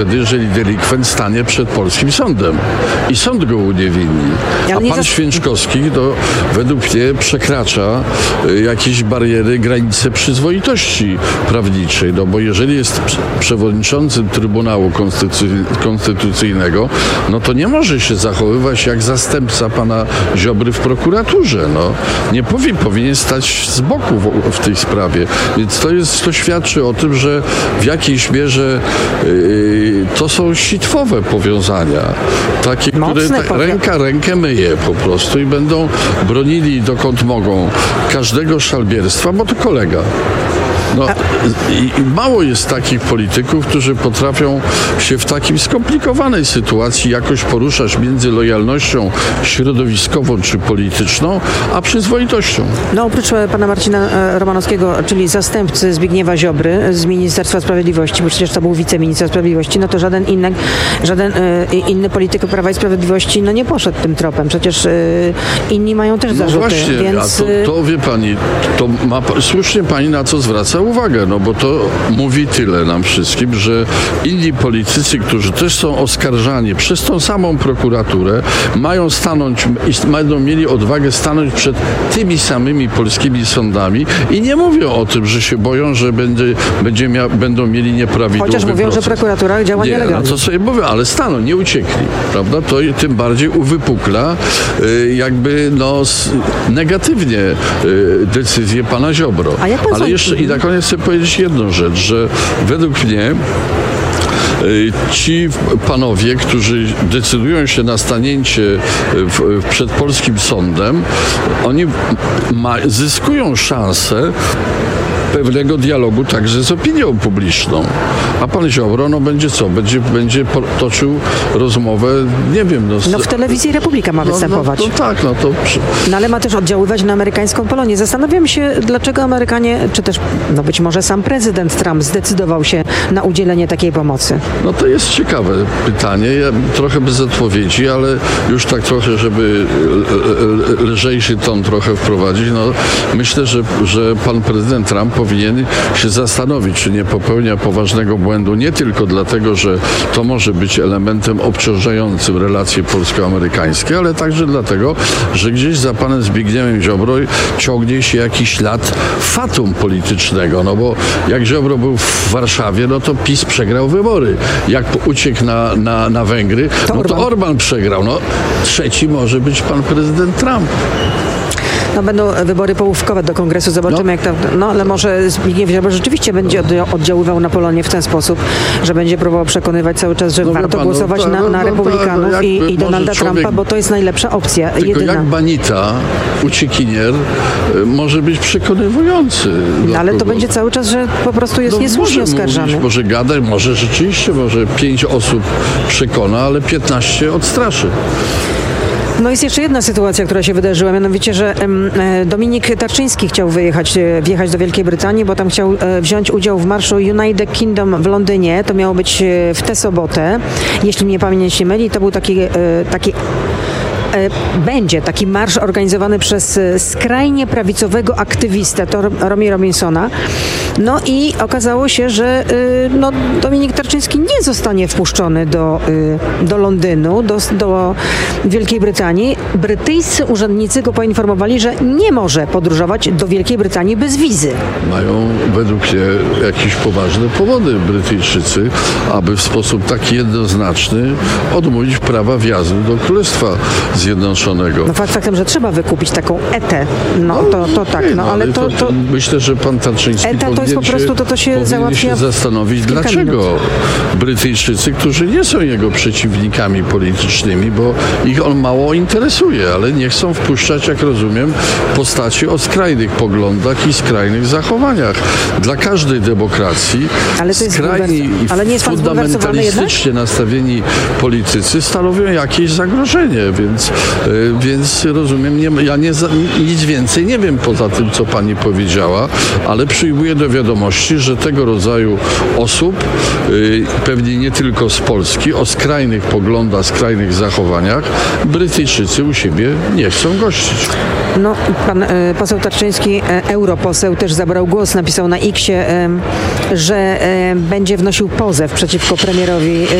jeżeli delikwent stanie przed polskim sądem i sąd go uniewinni. A pan Święczkowski według mnie przekracza jakieś bariery, granice przyzwoitości prawniczej. No bo jeżeli jest przewodniczącym Trybunału Konstytucyjnego, no to nie może się zachowywać jak zastępca pana Ziobry w prokuraturze. No. Nie powinien stać z boku w tej sprawie. Więc to świadczy o tym, że w jakiejś mierze to są sitwowe powiązania. Takie, które ręka rękę myje po prostu i będą bronili dokąd mogą każdego szalbierstwa, bo to kolega. No, i mało jest takich polityków, którzy potrafią się w takim skomplikowanej sytuacji jakoś poruszać między lojalnością środowiskową czy polityczną, a przyzwoitością. No oprócz pana Marcina Romanowskiego, czyli zastępcy Zbigniewa Ziobry z Ministerstwa Sprawiedliwości, bo przecież to był wiceminister sprawiedliwości, no to żaden inny polityk Prawa i Sprawiedliwości nie poszedł tym tropem. Przecież inni mają też zarzuty. No właśnie, więc... a to wie pani, to ma słusznie pani na co zwraca uwagę, no bo to mówi tyle nam wszystkim, że inni politycy, którzy też są oskarżani przez tą samą prokuraturę, mają stanąć i będą mieli odwagę stanąć przed tymi samymi polskimi sądami i nie mówią o tym, że się boją, że będą mieli nieprawidłowy Chociaż mówią, proces. że prokuratura działa nielegalnie. No to sobie mówią, ale staną, nie uciekli, prawda? To tym bardziej uwypukla negatywnie decyzję pana Ziobro. Ale jeszcze i na koniec chcę powiedzieć jedną rzecz, że według mnie ci panowie, którzy decydują się na stanięcie przed polskim sądem, oni zyskują szansę pewnego dialogu także z opinią publiczną. A pan Ziobro, będzie co? Będzie toczył rozmowę, nie wiem. W telewizji Republika ma występować. No ale ma też oddziaływać na amerykańską Polonię. Zastanawiam się, dlaczego Amerykanie, czy też być może sam prezydent Trump zdecydował się na udzielenie takiej pomocy. No to jest ciekawe pytanie. Ja trochę bez odpowiedzi, ale już tak trochę, żeby lżejszy ton trochę wprowadzić. Myślę, że pan prezydent Trump powinien się zastanowić, czy nie popełnia poważnego błędu, nie tylko dlatego, że to może być elementem obciążającym relacje polsko-amerykańskie, ale także dlatego, że gdzieś za panem Zbigniewem Ziobro ciągnie się jakiś ślad fatum politycznego, bo jak Ziobro był w Warszawie, to PiS przegrał wybory. Jak uciekł na Węgry, to Orban przegrał. Trzeci może być pan prezydent Trump. Będą wybory połówkowe do Kongresu. Zobaczymy, jak to... ale może Zbigniew Ziobro rzeczywiście będzie oddziaływał na Polonię w ten sposób, że będzie próbował przekonywać cały czas, że warto głosować na Republikanów i Donalda Trumpa, bo to jest najlepsza opcja. Tylko jak Banita, uciekinier, może być przekonywujący. Ale to będzie cały czas, że po prostu jest niesłusznie oskarżany. Może gadać, może rzeczywiście, może 5 osób przekona, ale 15 odstraszy. Jest jeszcze jedna sytuacja, która się wydarzyła, mianowicie, że Dominik Tarczyński chciał wjechać do Wielkiej Brytanii, bo tam chciał wziąć udział w marszu United Kingdom w Londynie. To miało być w tę sobotę. Jeśli mnie pamięć nie myli, to był będzie taki marsz organizowany przez skrajnie prawicowego aktywistę Romy Robinsona. I okazało się, że Dominik Tarczyński nie zostanie wpuszczony do Londynu, do Wielkiej Brytanii. Brytyjscy urzędnicy go poinformowali, że nie może podróżować do Wielkiej Brytanii bez wizy. Mają według mnie jakieś poważne powody Brytyjczycy, aby w sposób taki jednoznaczny odmówić prawa wjazdu do Królestwa Zjednoczonego. Faktem, że trzeba wykupić taką ETę. To tak. Ale to myślę, że pan Tarczyński to jest po prostu to się załatwia się zastanowić, dlaczego Brytyjczycy, którzy nie są jego przeciwnikami politycznymi, bo ich on mało interesuje, ale nie chcą wpuszczać, jak rozumiem, postaci o skrajnych poglądach i skrajnych zachowaniach. Dla każdej demokracji skrajni i fundamentalistycznie nastawieni politycy stanowią jakieś zagrożenie, więc rozumiem, nic więcej nie wiem poza tym, co pani powiedziała, ale przyjmuję do wiadomości, że tego rodzaju osób, pewnie nie tylko z Polski, o skrajnych poglądach, skrajnych zachowaniach, Brytyjczycy u siebie nie chcą gościć. No, pan poseł Tarczyński, europoseł, też zabrał głos, napisał na X-ie, że będzie wnosił pozew przeciwko premierowi